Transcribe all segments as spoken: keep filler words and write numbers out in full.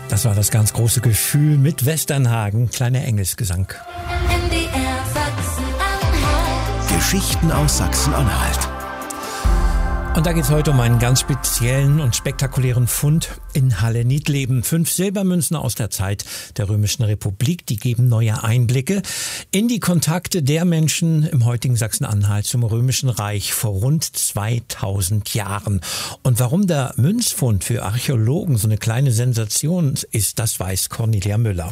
Das war das ganz große Gefühl mit Westernhagen, kleiner Engelsgesang. N D R Sachsen-Anhalt. Geschichten aus Sachsen-Anhalt. Und da geht es heute um einen ganz speziellen und spektakulären Fund in Halle-Niedleben. Fünf Silbermünzen aus der Zeit der Römischen Republik, die geben neue Einblicke in die Kontakte der Menschen im heutigen Sachsen-Anhalt zum Römischen Reich vor rund zweitausend Jahren. Und warum der Münzfund für Archäologen so eine kleine Sensation ist, das weiß Cornelia Müller.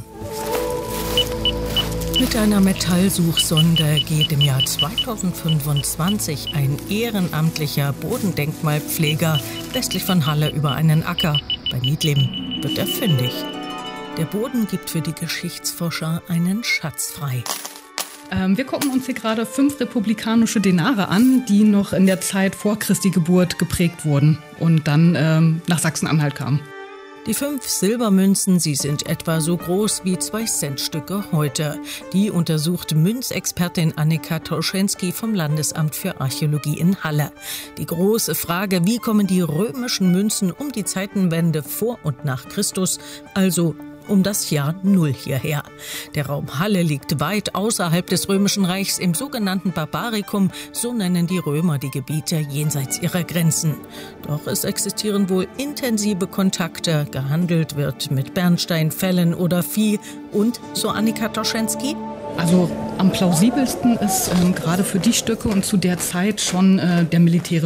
Mit einer Metallsuchsonde geht im Jahr zweitausendfünfundzwanzig ein ehrenamtlicher Bodendenkmalpfleger westlich von Halle über einen Acker. Bei Niedleben wird er fündig. Der Boden gibt für die Geschichtsforscher einen Schatz frei. Ähm, wir gucken uns hier gerade fünf republikanische Denare an, die noch in der Zeit vor Christi Geburt geprägt wurden und dann ähm, nach Sachsen-Anhalt kamen. Die fünf Silbermünzen, sie sind etwa so groß wie zwei Centstücke heute. Die untersucht Münzexpertin Annika Toschenski vom Landesamt für Archäologie in Halle. Die große Frage, wie kommen die römischen Münzen um die Zeitenwende vor und nach Christus, also um das Jahr Null hierher. Der Raum Halle liegt weit außerhalb des Römischen Reichs im sogenannten Barbaricum, so nennen die Römer die Gebiete jenseits ihrer Grenzen. Doch es existieren wohl intensive Kontakte, gehandelt wird mit Bernstein, Fellen oder Vieh und, so Annika Toschenski, Also am plausibelsten ist ähm, gerade für die Stücke und zu der Zeit schon äh, der militärische